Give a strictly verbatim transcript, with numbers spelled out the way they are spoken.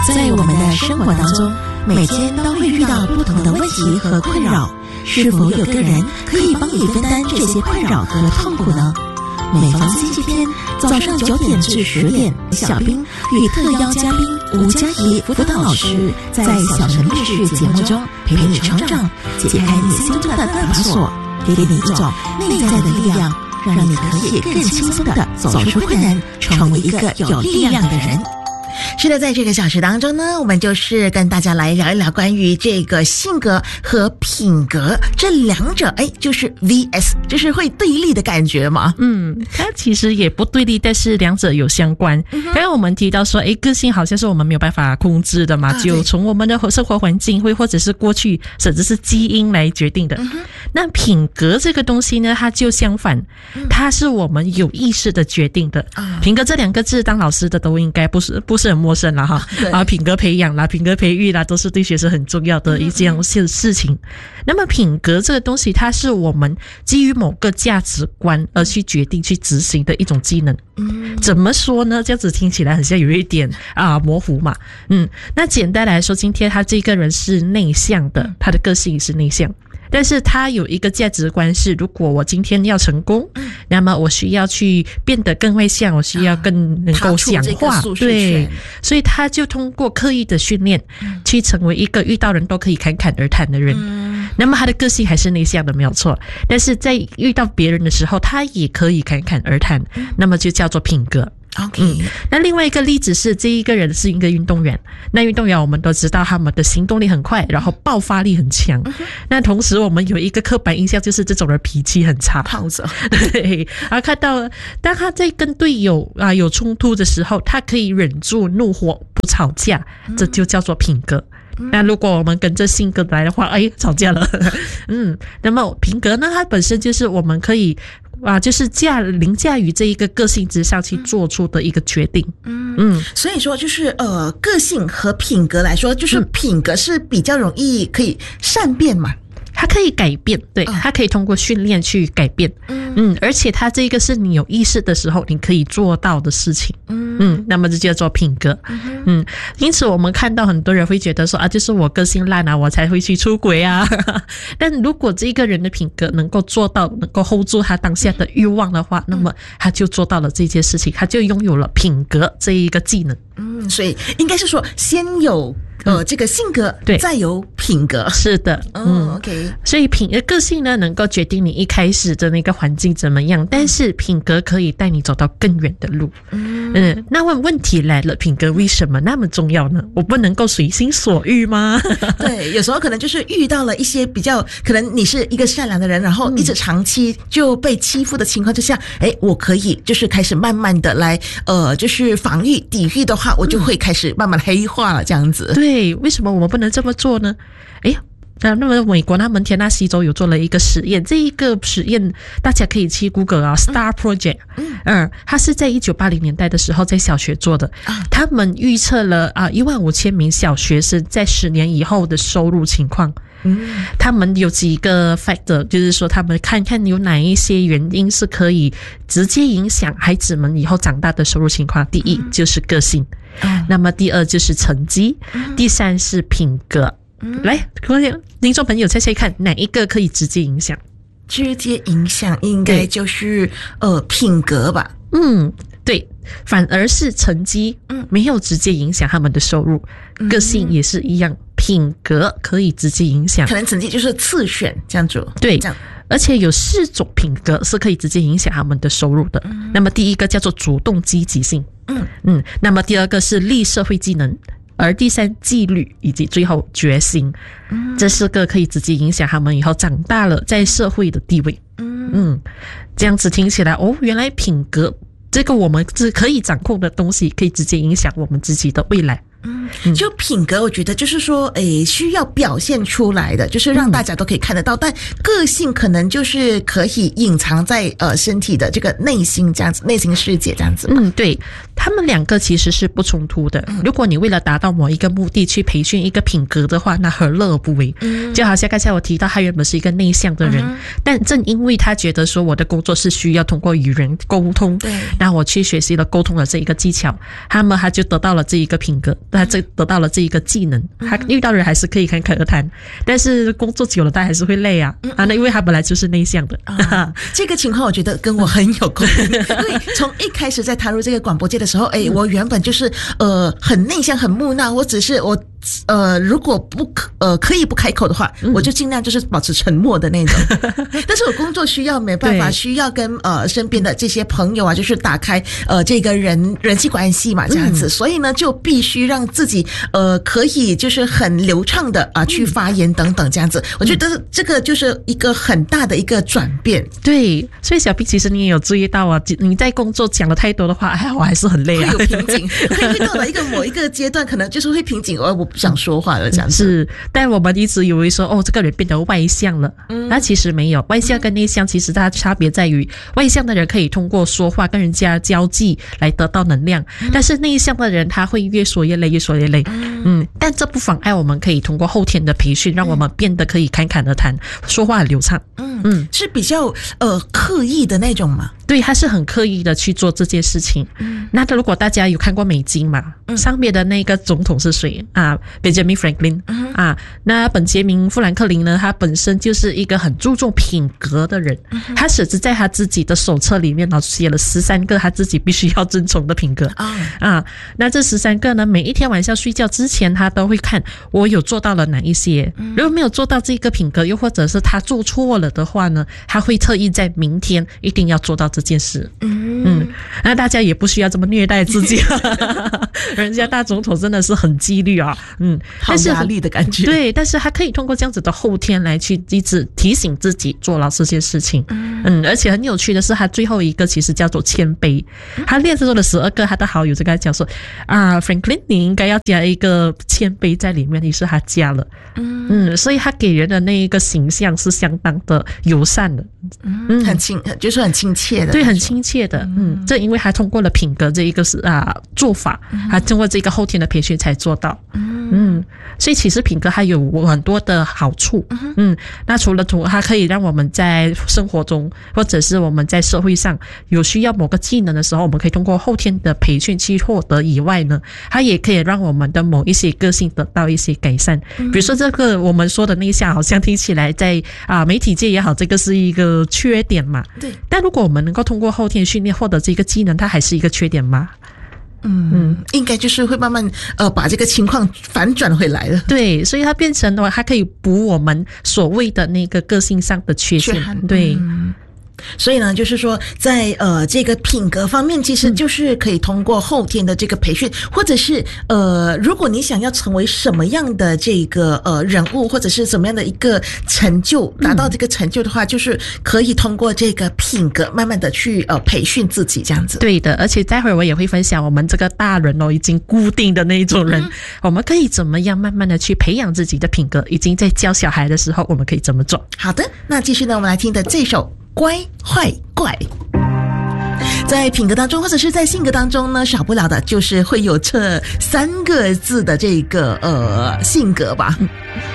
在我们的生活当中，每天都会遇到不同的问题和困扰，是否有个人可以帮你分担这些困扰和痛苦呢？每逢星期天早上九点至十点，小兵与特邀嘉宾吴佳怡辅导老师在小城故事节目中陪你成长，解开你心中的那把锁，给你一种内在的力量，让你可以更轻松地走出困难，成为一个有力量的人。是的，在这个小时当中呢，我们就是跟大家来聊一聊关于这个性格和品格这两者，哎，就是 V S， 就是会对立的感觉嘛。 嗯，它其实也不对立，但是两者有相关。刚刚、嗯、我们提到说，哎，个性好像是我们没有办法控制的嘛，啊、就从我们的生活环境会或者是过去甚至是基因来决定的。嗯、那品格这个东西呢，它就相反，它是我们有意识的决定的。嗯、品格这两个字，当老师的都应该不是不是很陌生了哈。啊，品格培养啦，品格培育啦，都是对学生很重要的一件事情。嗯、那么品格这个东西，它是我们基于某个价值观而去决定去执行的一种技能。嗯，怎么说呢？这样子听起来很像有一点啊模糊嘛。嗯，那简单来说，今天他这个人是内向的，他的个性是内向。但是他有一个价值观是，如果我今天要成功，嗯、那么我需要去变得更外向，我需要更能够讲话，啊、对，所以他就通过刻意的训练，嗯、去成为一个遇到人都可以侃侃而谈的人。嗯、那么他的个性还是内向的，没有错，但是在遇到别人的时候，他也可以侃侃而谈，嗯、那么就叫做品格。 OK， 嗯，那另外一个例子是，这一个人是一个运动员。那运动员我们都知道，他们的行动力很快，然后爆发力很强。嗯、那同时，我们有一个刻板印象，就是这种人脾气很差， 跑走。 对，然后看到当他在跟队友啊有冲突的时候，他可以忍住怒火不吵架，这就叫做品格。嗯、那如果我们跟着性格来的话，哎，吵架了。嗯，那么品格呢，它本身就是我们可以啊，就是驾凌驾于这一个个性之上去做出的一个决定。 嗯嗯，所以说就是呃，个性和品格来说，就是品格是比较容易可以善变嘛。 它可以改变，对，它可以通过训练去改变。嗯嗯，而且它这个是你有意识的时候你可以做到的事情。嗯嗯，那么这叫做品格。嗯, 嗯，因此我们看到很多人会觉得说啊，就是我个性烂啊，我才会去出轨啊。但如果这个人的品格能够做到，能够 hold 住他当下的欲望的话，嗯、那么他就做到了这件事情，他就拥有了品格这一个技能。 嗯，所以应该是说先有呃，这个性格， 对， 再有品格， 是的， 嗯、哦、，OK。 所以品个性呢，能够决定你一开始的那个环境怎么样，但是品格可以带你走到更远的路。嗯，嗯那问问题来了，品格为什么那么重要呢？我不能够随心所欲吗？ 对，有时候可能就是遇到了一些比较，可能你是一个善良的人，然后一直长期就被欺负的情况之下，哎、嗯，我可以就是开始慢慢的来，呃，就是防御、抵御的话，我就会开始慢慢黑化了，这样子。 对。对，为什么我们不能这么做呢？诶那么美国他们田纳西州有做了一个实验，这一个实验大家可以去 Google 啊 ，Star Project， 嗯，嗯，它是在一九八零年代的时候在小学做的，啊、他们预测了啊一万五千名小学生在十年以后的收入情况。嗯，他们有几个 factor， 就是说他们看看有哪一些原因是可以直接影响孩子们以后长大的收入情况。第一就是个性，嗯、那么第二就是成绩，嗯、第三是品格。嗯、来，各位听众朋友猜猜看，哪一个可以直接影响？ 直接影响应该就是呃品格吧。 嗯，对，反而是成绩没有直接影响他们的收入，嗯、个性也是一样。品格可以直接影响， 可能成绩就是次选这样子。 对， 这样， 而且有四种品格是可以直接影响他们的收入的。嗯、那么第一个叫做主动积极性，嗯嗯，那么第二个是立社会技能，而第三纪律，以及最后决心，嗯、这四个可以直接影响他们以后长大了在社会的地位。嗯嗯，这样子听起来哦，原来品格这个我们是可以掌控的东西，可以直接影响我们自己的未来。 嗯，就品格我觉得就是说诶需要表现出来的，就是让大家都可以看得到，嗯、但个性可能就是可以隐藏在呃身体的这个内心这样子，内心世界这样子。 嗯，对，他们两个其实是不冲突的。嗯、如果你为了达到某一个目的去培训一个品格的话，那何乐而不为？嗯、就好像刚才我提到他原本是一个内向的人，嗯、但正因为他觉得说我的工作是需要通过与人沟通，对，然后我去学习了沟通的这一个技巧，那么他就得到了这一个品格。 他这得到了这一个技能，他遇到人还是可以侃侃而谈，但是工作久了他还是会累啊啊，那因为他本来就是内向的啊。这个情况我觉得跟我很有共鸣，因为从一开始在踏入这个广播界的时候，哎，我原本就是呃很内向很木讷，我只是我呃如果不可呃可以不开口的话，我就尽量就是保持沉默的那种。但是我工作需要没办法，需要跟呃身边的这些朋友啊，就是打开呃这个人人际关系嘛，这样子，嗯、所以呢就必须让自己呃可以就是很流畅的啊、呃、去发言等等这样子。嗯、我觉得这个就是一个很大的一个转变。 对，所以小 B 其实你也有注意到啊，你在工作讲了太多的话，哎，我还是很累啊， 会有瓶颈，会遇到了一个某一个阶段，可能就是会瓶颈，哦，我不想说话了这样子。 是，但我们一直以为说，哦，这个人变得外向了，嗯，那其实没有，外向跟内向其实它差别在于，外向的人可以通过说话跟人家交际来得到能量，嗯、但是内向的人他会越说越累，越说越累，嗯，嗯但这不妨碍我们可以通过后天的培训，让我们变得可以侃侃而谈，说话很流畅， 嗯嗯，是比较呃刻意的那种吗？ 对，他是很刻意的去做这件事情。嗯，那如果大家有看过美金嘛，嗯、上面的那个总统是谁啊 ？Benjamin Franklin、嗯、啊，那本杰明·富兰克林呢，他本身就是一个很注重品格的人，嗯、他甚至在他自己的手册里面呢写了十三个他自己必须要遵从的品格、哦、啊。那这十三个呢，每一天晚上睡觉之前，他都会看我有做到了哪一些。嗯、如果没有做到这个品格，又或者是他做错了的话呢，他会特意在明天一定要做到这件事。嗯嗯，那大家也不需要这么虐待自己，人家大总统真的是很纪律啊，嗯， 好压力的感觉。 对，但是他可以通过这样子的后天来去一直提醒自己做了这些事情。嗯, 嗯而且很有趣的是，他最后一个其实叫做谦卑。他列出了十二个他的好友，就跟他讲说啊 ，Franklin， 你应该要加一个谦卑在里面，于是他加了。嗯嗯，所以他给人的那一个形象是相当的友善的， 嗯，很亲，就是很亲切的， 对，很亲切的，嗯，这因为他通过了品格这一个是啊做法，他通过这个后天的培训才做到，嗯嗯，所以其实品格还有很多的好处，嗯，那除了它可以让我们在生活中或者是我们在社会上有需要某个技能的时候，我们可以通过后天的培训去获得以外呢，它也可以让我们的某一些个性得到一些改善，比如说这个我们说的内向，好像听起来在啊媒体界也好，这个是一个缺点嘛，对，但如果我们能够通过后天训练获得这个技能，它还是一个缺点吗？ 嗯嗯，应该就是会慢慢呃把这个情况反转回来了。 对，所以它变成了它可以补我们所谓的那个个性上的缺陷。对。嗯所以呢，就是说，在呃这个品格方面，其实就是可以通过后天的这个培训，嗯、或者是呃，如果你想要成为什么样的这个呃人物，或者是什么样的一个成就，达到这个成就的话，嗯、就是可以通过这个品格，慢慢的去呃培训自己这样子。 对的，而且待会儿我也会分享我们这个大人哦，已经固定的那一种人，嗯、我们可以怎么样慢慢的去培养自己的品格，已经在教小孩的时候，我们可以怎么做？ 好的，那继续呢，我们来听的这首。乖坏怪，在品格当中或者是在性格当中呢，少不了的就是会有这三个字的这个呃性格吧。